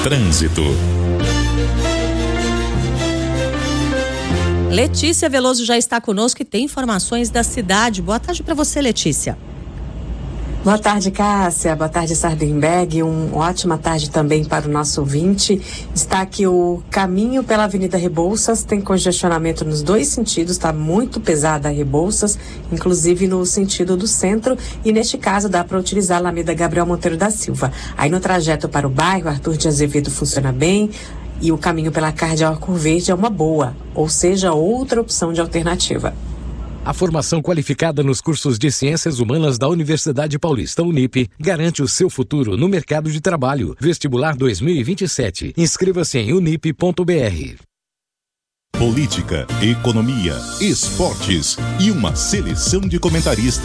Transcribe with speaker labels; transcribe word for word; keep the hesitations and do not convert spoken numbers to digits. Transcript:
Speaker 1: Trânsito.
Speaker 2: Letícia Veloso já está conosco e tem informações da cidade. Boa tarde para você, Letícia.
Speaker 3: Boa tarde, Cássia. Boa tarde, Sardenberg. Uma ótima tarde também para o nosso ouvinte. Está aqui o caminho pela Avenida Rebouças, tem congestionamento nos dois sentidos, está muito pesada a Rebouças, inclusive no sentido do centro, e neste caso dá para utilizar a Alameda Gabriel Monteiro da Silva. Aí no trajeto para o bairro, Arthur de Azevedo funciona bem, e o caminho pela Cardeal Arco Verde é uma boa, ou seja, outra opção de alternativa.
Speaker 4: A formação qualificada nos cursos de Ciências Humanas da Universidade Paulista Unip garante o seu futuro no mercado de trabalho. Vestibular dois mil e vinte e sete. Inscreva-se em unip ponto br.
Speaker 1: Política, economia, esportes e uma seleção de comentaristas